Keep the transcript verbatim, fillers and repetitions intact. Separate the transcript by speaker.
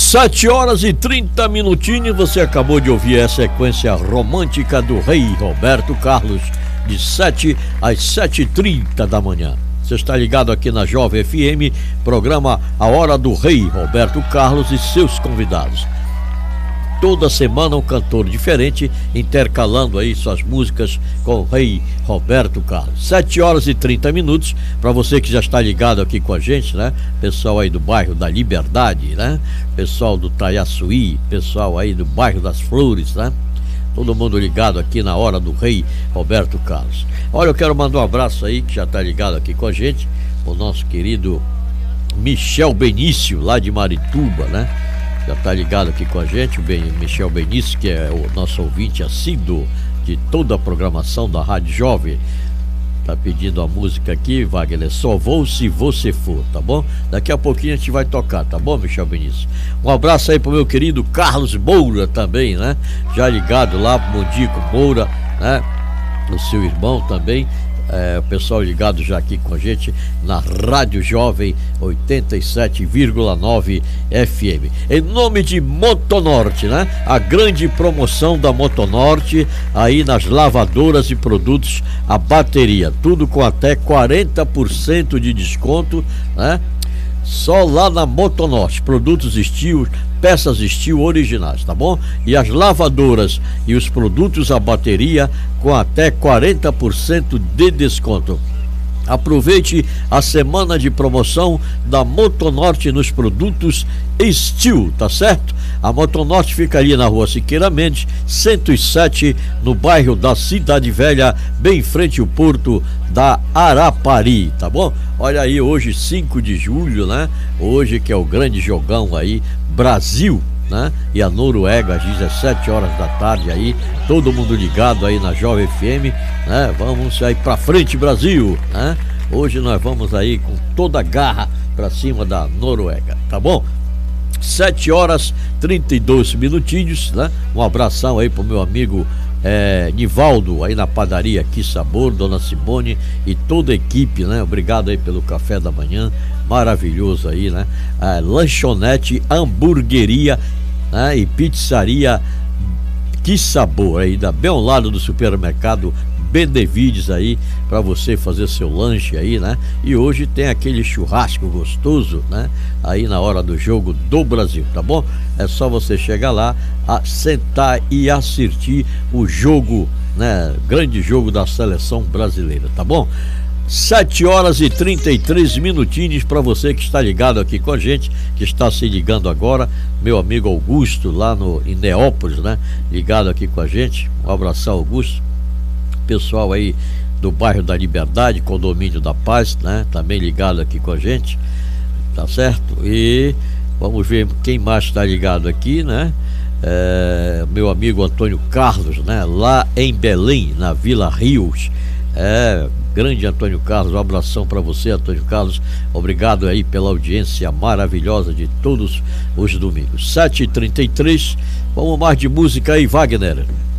Speaker 1: Sete horas e trinta minutinhos, você acabou de ouvir a sequência romântica do Rei Roberto Carlos, de sete às sete e trinta da manhã. Você está ligado aqui na Jovem F M, programa A Hora do Rei Roberto Carlos e seus convidados. Toda semana um cantor diferente, intercalando aí suas músicas com o Rei Roberto Carlos. Sete horas e trinta minutos, para você que já está ligado aqui com a gente, né? Pessoal aí do bairro da Liberdade, né? Pessoal do Taiaçuí, pessoal aí do bairro das Flores, né? Todo mundo ligado aqui na Hora do Rei Roberto Carlos. Olha, eu quero mandar um abraço aí, que já está ligado aqui com a gente, o nosso querido Michel Benício, lá de Marituba, né? Já está ligado aqui com a gente, o Michel Benício, que é o nosso ouvinte assíduo de toda a programação da Rádio Jovem. Tá pedindo a música aqui, Wagner, Só Vou Se Você For, tá bom? Daqui a pouquinho a gente vai tocar, tá bom, Michel Benício? Um abraço aí pro meu querido Carlos Moura também, né? Já ligado lá pro Mondico Moura, né? O seu irmão também. É, o pessoal ligado já aqui com a gente na Rádio Jovem oitenta e sete vírgula nove F M. Em nome de Motonorte, né? A grande promoção da Motonorte aí nas lavadoras e produtos a bateria, tudo com até quarenta por cento de desconto, né? Só lá na Motonorte, produtos Steel, peças Steel originais, tá bom? E as lavadoras e os produtos a bateria com até quarenta por cento de desconto. Aproveite a semana de promoção da Motonorte nos produtos Steel, tá certo? A Motonorte ficaria na rua Siqueira Mendes, cento e sete, no bairro da Cidade Velha, bem em frente ao porto da Arapari, tá bom? Olha aí, hoje cinco de julho, né? Hoje que é o grande jogão aí, Brasil, né? E a Noruega às dezessete horas da tarde aí, todo mundo ligado aí na Jovem F M, né? Vamos aí pra frente, Brasil, né? Hoje nós vamos aí com toda a garra pra cima da Noruega, tá bom? Sete horas trinta e dois minutinhos, né? Um abração aí pro meu amigo é, Nivaldo aí na padaria Que Sabor, Dona Simone e toda a equipe, né? Obrigado aí pelo café da manhã, maravilhoso aí, né? A lanchonete, hamburgueria, né? E pizzaria Que Sabor aí, da bem ao lado do supermercado Benevides aí, para você fazer seu lanche aí, né? E hoje tem aquele churrasco gostoso, né? Aí na hora do jogo do Brasil, tá bom? É só você chegar lá, a sentar e assistir o jogo, né? Grande jogo da seleção brasileira, tá bom? Sete horas e trinta e três minutinhos para você que está ligado aqui com a gente, que está se ligando agora, meu amigo Augusto lá no em Neópolis, né? Ligado aqui com a gente, um abração, Augusto. Pessoal aí do bairro da Liberdade, Condomínio da Paz, né? Também ligado aqui com a gente, tá certo? E vamos ver quem mais está ligado aqui, né? É, meu amigo Antônio Carlos, né? Lá em Belém, na Vila Rios. É, grande Antônio Carlos, um abração para você, Antônio Carlos. Obrigado aí pela audiência maravilhosa de todos os domingos. Sete e trinta e três, vamos mais de música aí, Wagner.